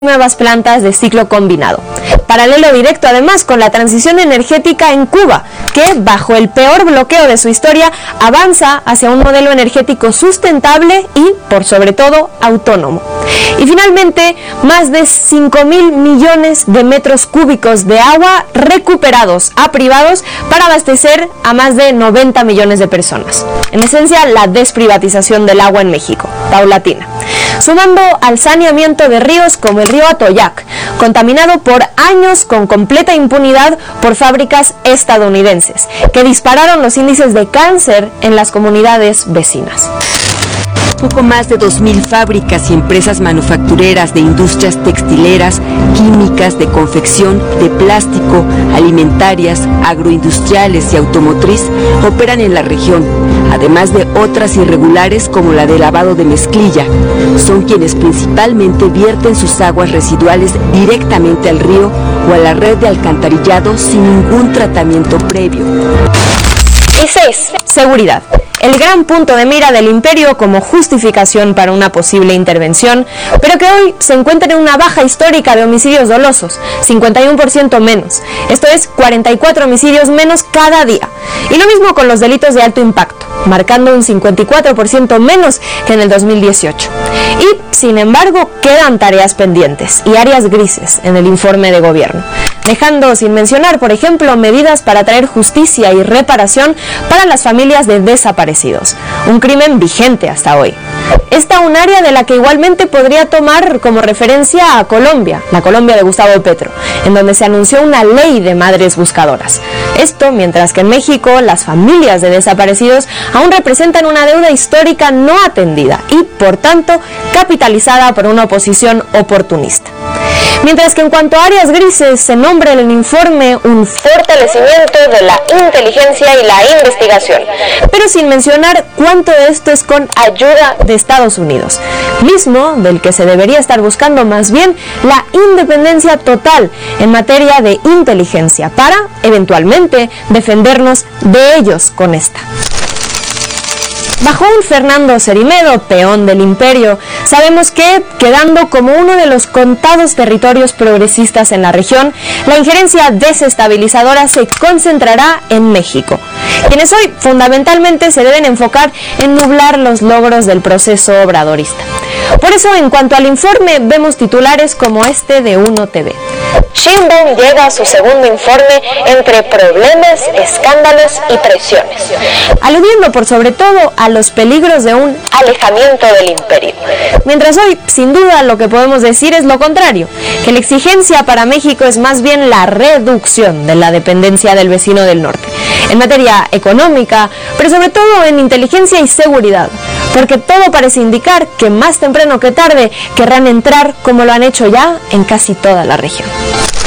nuevas plantas de ciclo combinado. Paralelo directo además con la transición energética en Cuba, que bajo el peor bloqueo de su historia avanza hacia un modelo energético sustentable y, por sobre todo, autónomo. Y finalmente, más de 5.000 millones de metros cúbicos de agua recuperados a privados para abastecer a más de 90 millones de personas. En esencia, la desprivatización del agua en México, paulatina. Sumando al saneamiento de ríos como el río Atoyac, contaminado por años con completa impunidad por fábricas estadounidenses, que dispararon los índices de cáncer en las comunidades vecinas. Poco más de 2.000 fábricas y empresas manufactureras de industrias textileras, químicas, de confección, de plástico, alimentarias, agroindustriales y automotriz operan en la región, además de otras irregulares como la de lavado de mezclilla. Son quienes principalmente vierten sus aguas residuales directamente al río o a la red de alcantarillado sin ningún tratamiento previo. Y 6. Seguridad. El gran punto de mira del imperio como justificación para una posible intervención, pero que hoy se encuentra en una baja histórica de homicidios dolosos, 51% menos. Esto es 44 homicidios menos cada día. Y lo mismo con los delitos de alto impacto, marcando un 54% menos que en el 2018. Y, sin embargo, quedan tareas pendientes y áreas grises en el informe de gobierno, dejando sin mencionar, por ejemplo, medidas para traer justicia y reparación para las familias de desaparecidos, un crimen vigente hasta hoy. Esta un área de la que igualmente podría tomar como referencia a Colombia, la Colombia de Gustavo Petro, en donde se anunció una ley de madres buscadoras. Esto mientras que en México las familias de desaparecidos aún representan una deuda histórica no atendida y, por tanto, capitalizada por una oposición oportunista. Mientras que en cuanto a áreas grises se nombra en el informe un fortalecimiento de la inteligencia y la investigación, pero sin mencionar cuánto de esto es con ayuda de Estados Unidos, mismo del que se debería estar buscando más bien la independencia total en materia de inteligencia para, eventualmente, defendernos de ellos con esta. Bajo un Fernando Cerimedo, peón del imperio, sabemos que, quedando como uno de los contados territorios progresistas en la región, la injerencia desestabilizadora se concentrará en México, quienes hoy fundamentalmente se deben enfocar en nublar los logros del proceso obradorista. Por eso, en cuanto al informe, vemos titulares como este de Uno TV. Sheinbaum llega a su segundo informe entre problemas, escándalos y presiones, aludiendo por sobre todo a los peligros de un alejamiento del imperio. Mientras hoy, sin duda, lo que podemos decir es lo contrario, que la exigencia para México es más bien la reducción de la dependencia del vecino del norte, en materia económica, pero sobre todo en inteligencia y seguridad, porque todo parece indicar que más temprano que tarde querrán entrar como lo han hecho ya en casi toda la región.